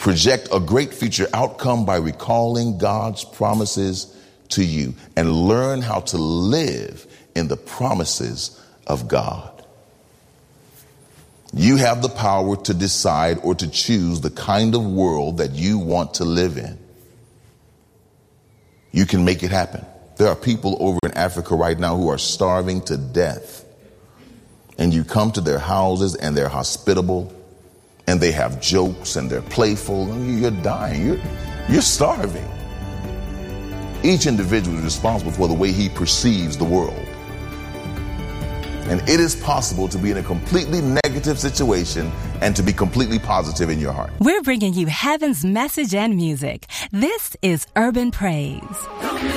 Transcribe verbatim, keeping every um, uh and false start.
Project a great future outcome by recalling God's promises to you and learn how to live in the promises of God. You have the power to decide or to choose the kind of world that you want to live in. You can make it happen. There are people over in Africa right now who are starving to death. And you come to their houses and they're hospitable and they have jokes and they're playful and you're dying. You're, you're starving. Each individual is responsible for the way he perceives the world. And it is possible to be in a completely negative situation and to be completely positive in your heart. We're bringing you heaven's message and music. This is Urban Praise.